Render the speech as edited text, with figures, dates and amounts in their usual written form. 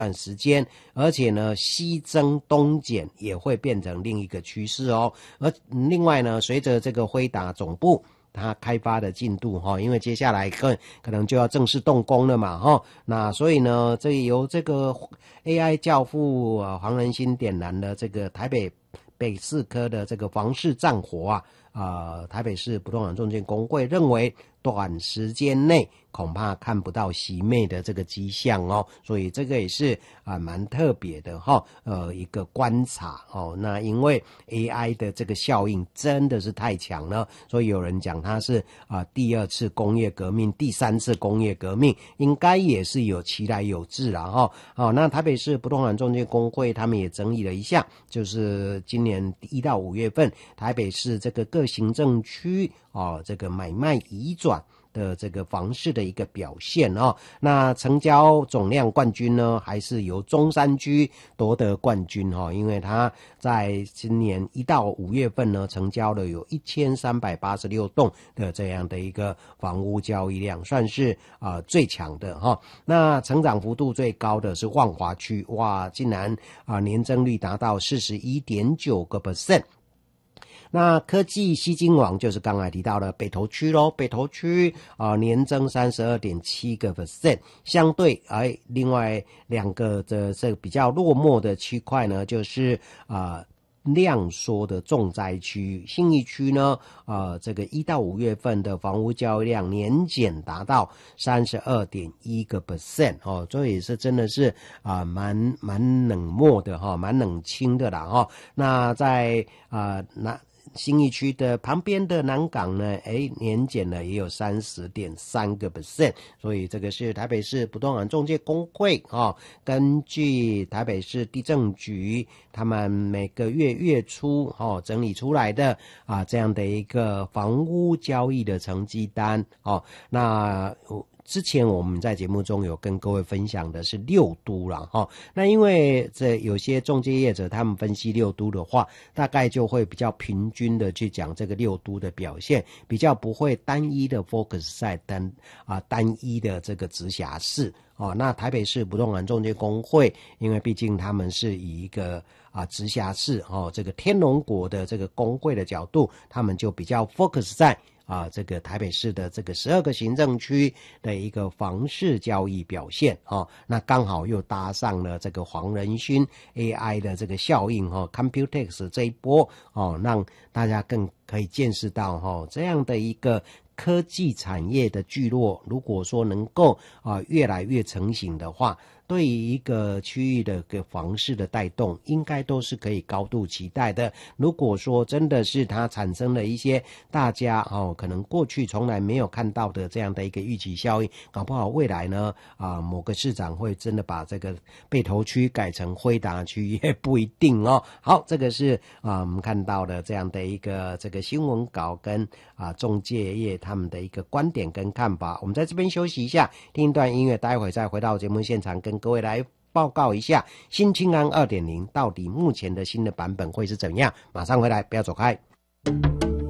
段时间，而且呢西增东减也会变成另一个趋势哦。而另外呢，随着这个辉达总部它开发的进度因为接下来可能就要正式动工了嘛那所以呢，这由这个 AI 教父黄仁勋点燃了这个台北市科的这个房市战火台北市不动产中介公会认为短时间内恐怕看不到熄灭的这个迹象所以这个也是蛮特别的一个观察那因为 AI 的这个效应真的是太强了，所以有人讲它是第二次工业革命、第三次工业革命，应该也是有其来有自啦那台北市不动产中介公会他们也整理了一下，就是今年1到5月份台北市这个各行政区这个买卖移转的这个房市的一个表现那成交总量冠军呢，还是由中山区夺得冠军因为它在今年1到5月份呢，成交了有1386栋的这样的一个房屋交易量，算是最强的那成长幅度最高的是万华区，哇，竟然年增率达到 41.9%。那科技吸金王就是刚才提到的北投区咯，北投区年增 32.7%， 相对另外两个的这个比较落寞的区块呢，就是量缩的重灾区，信义区呢这个1到5月份的房屋交易量年减达到 32.1% 这也是真的是蛮冷漠的蛮冷清的啦那在信义区的旁边的南港呢年减了也有 30.3%， 所以这个是台北市不动产中介公会根据台北市地政局他们每个月初整理出来的这样的一个房屋交易的成绩单那之前我们在节目中有跟各位分享的是六都啦那因为这有些中介业者他们分析六都的话，大概就会比较平均的去讲这个六都的表现，比较不会单一的 focus 在单一的这个直辖市那台北市不动产中介公会，因为毕竟他们是以一个直辖市这个天龙国的这个公会的角度，他们就比较 focus 在这个台北市的这个12个行政区的一个房市交易表现那刚好又搭上了这个黄仁勋 AI 的这个效应Computex 这一波让大家更可以见识到这样的一个科技产业的聚落，如果说能够越来越成型的话，对于一个区域的个房市的带动，应该都是可以高度期待的。如果说真的是它产生了一些大家可能过去从来没有看到的这样的一个预期效应，搞不好未来呢某个市长会真的把这个北投区改成辉达区也不一定好，这个是我们看到的这样的一个这个新闻稿跟中介业他们的一个观点跟看法。我们在这边休息一下，听一段音乐，待会再回到节目现场跟各位来报告一下新青安 2.0 到底目前的新的版本会是怎样。马上回来，不要走开。